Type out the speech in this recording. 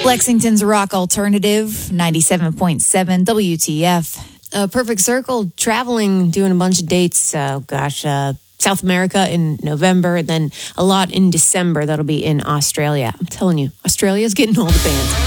Lexington's Rock Alternative, 97.7 WTF. Perfect Circle, traveling, doing a bunch of dates. South America in November, then a lot in December. That'll be in Australia. I'm telling you, Australia's getting all the bands.